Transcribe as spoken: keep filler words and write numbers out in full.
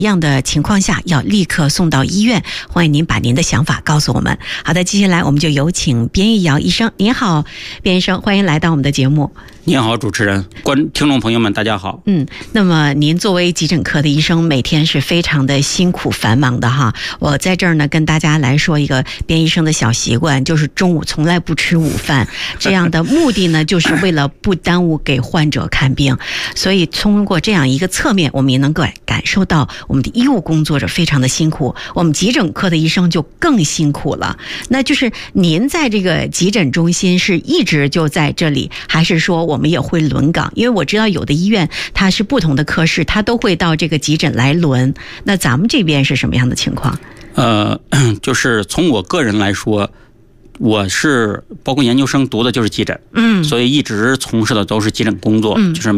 样的情况下要立刻送到医院？欢迎您把您的想法告诉我们。好的，接下来我们就有请边玉瑶医生。您好，边医生，欢迎来到我们的节目。 您好，主持人，观听众朋友们，大家好。 嗯，那么您作为急诊科的医生，每天是非常的辛苦繁忙的哈。我在这儿呢，跟大家来说一个边医生的小习惯，就是中午从来不吃午饭。这样的目的呢，就是为了不耽误给患者看病。所以通过这样一个侧面，我们也能够感受到我们的医务工作者非常的辛苦，我们急诊科的医生就更辛苦了。那就是您在这个急诊中心是一直就在这里，还是说我们也会轮岗？因为我知道有的医院它是不同的科室，它都会到这个急诊来轮。那咱们这边是什么样的情况？ 呃，就是从我个人来说，我是包括研究生读的就是急诊，嗯，所以一直从事的都是急诊工作，嗯，就是